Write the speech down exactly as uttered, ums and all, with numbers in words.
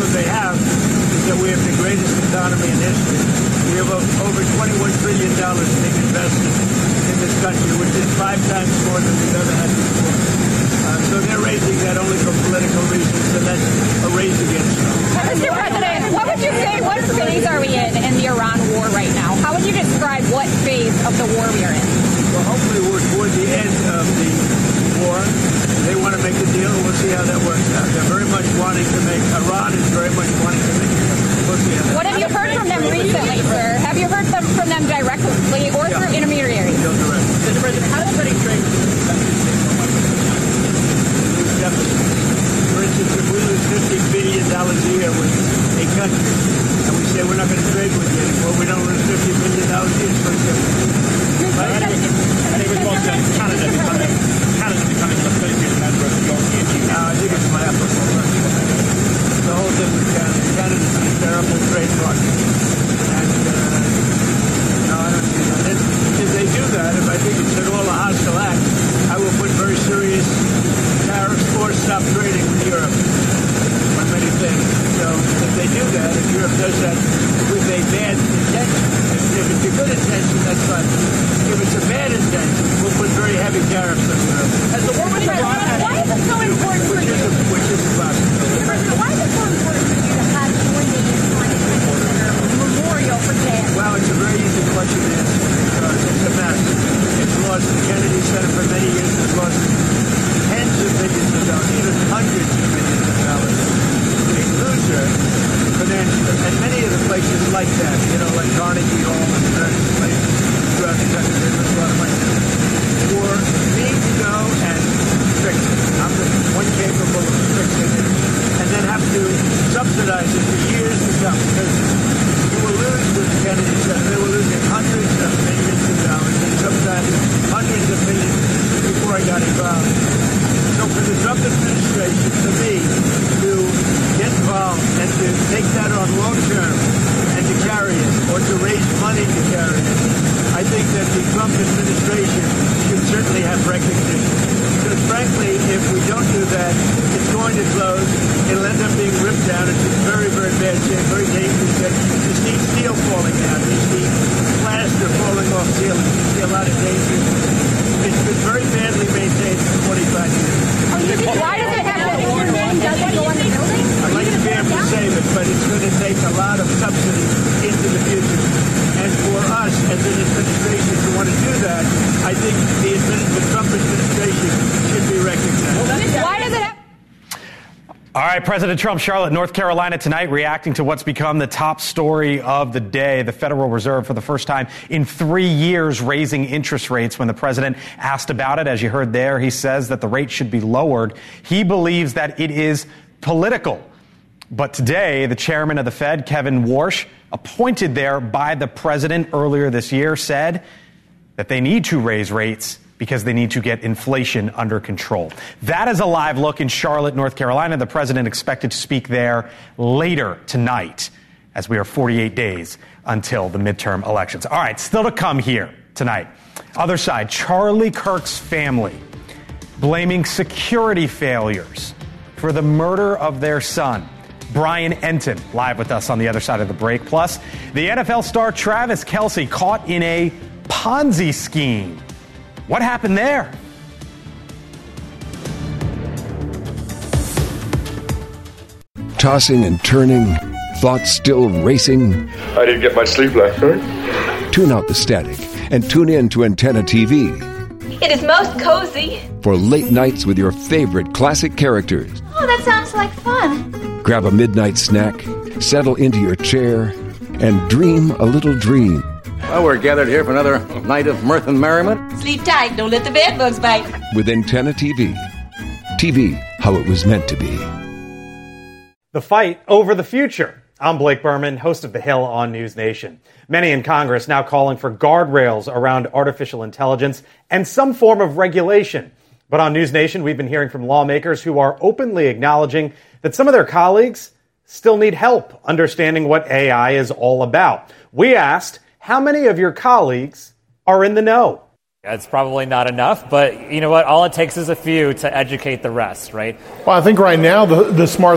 problem they have is that we have the greatest economy in history. We have over twenty-one trillion dollars being invested in this country, which is five times more than we've ever had before. Uh, so they're raising that only for political reasons, and that's a raise against them. Mister President, what would you say, what phase are we in in the Iran war right now? How would you describe what phase of the war we are in? Well, hopefully we're toward the end of the war. They want to make a deal, and we'll see how that works out. They're very much wanting to make, Iran is very much wanting to make a deal. We'll see how that What have you heard from them recently, sir? Have you heard from, from them directly or yeah. through intermediaries? Mister President, how does Freddie trade with the United States? For instance, if we lose fifty billion dollars a year with a country, and we say we're not going to trade with you anymore, we don't lose fifty billion dollars a year. It's pretty simple. Right? And in response to Canada becoming, Canada becoming an associate member of the European Union. No, I think it's my ethical. The whole thing with Canada. Canada's a terrible trade partner. And, uh, no, I don't see that. And if they do that, if I think it's at all a hostile act, I will put very serious tariffs or stop trading with Europe on many things. So if they do that, if Europe does that with a bad intention, if, if it's a good intention, that's fine. If it's a bad intention, we'll put very heavy tariffs on Europe. As the war with Iran, Why is it so important for Which you? is a, which is a possibility. President, why is it so important for you to have join the memorial for Dan? Well, it's a very easy question to answer because it's a mess. It's lost the Kennedy Center for many years. It's lost tens of millions of dollars, even hundreds of millions of dollars. A loser financially, and many of the places like that, you know, like Carnegie Hall and various places throughout the country, they lose a lot of money. For me to go and fix it, I'm the one capable of fixing it, and then have to subsidize it for years to come, because you will lose with the Kennedy Center. They were losing hundreds of millions of dollars, and sometimes hundreds of millions before I got involved. So for the Trump administration, for me, to get involved and to take that on long term and to carry it, or to raise money to carry it, I think that the Trump administration should certainly have recognition. Because frankly, if we don't do that, it's going to close. It'll end up being ripped down. It's in very, very bad shape, very dangerous shape. You see steel falling out. You see plaster falling off ceilings. You see a lot of danger. It's been very badly maintained for twenty-five years. Oh, you think, why does it have to be your name doesn't go on the building? I'd like to be able to save it, but it's going to take a lot of subsidy into the future. And for us as an administration to want to do that, I think the, the Trump administration should be recognized. Why does it have... All right, President Trump, Charlotte, North Carolina tonight, reacting to what's become the top story of the day. The Federal Reserve, for the first time in three years, raising interest rates. When the president asked about it, as you heard there, he says that the rate should be lowered. He believes that it is political. But today, the chairman of the Fed, Kevin Warsh, appointed there by the president earlier this year, said that they need to raise rates because they need to get inflation under control. That is a live look in Charlotte, North Carolina. The president expected to speak there later tonight, as we are forty-eight days until the midterm elections. All right, still to come here tonight. Other side, Charlie Kirk's family blaming security failures for the murder of their son. Brian Enton, live with us on the other side of the break. Plus, the N F L star Travis Kelce caught in a Ponzi scheme. What happened there? Tossing and turning, thoughts still racing. I didn't get much sleep last night. Tune out the static and tune in to Antenna T V. It is most cozy. For late nights with your favorite classic characters. Oh, that sounds like fun. Grab a midnight snack, settle into your chair, and dream a little dream. Well, we're gathered here for another night of mirth and merriment. Sleep tight, don't let the bed bugs bite. With Antenna T V. T V, how it was meant to be. The fight over the future. I'm Blake Berman, host of The Hill on News Nation. Many in Congress now calling for guardrails around artificial intelligence and some form of regulation. But on News Nation, we've been hearing from lawmakers who are openly acknowledging that some of their colleagues still need help understanding what A I is all about. We asked, how many of your colleagues are in the know? It's probably not enough, but you know what? All it takes is a few to educate the rest, right? Well, I think right now the, the smart